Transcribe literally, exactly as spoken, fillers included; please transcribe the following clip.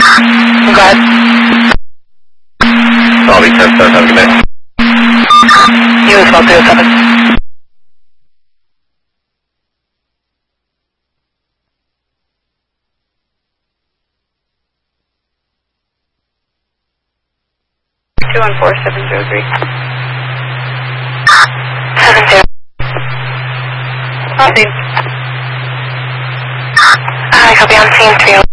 I'm glad. I'll be ten seven, have a good night. You as well, three oh seven. two one four seven zero three. seven zero. On scene. I copy on scene three oh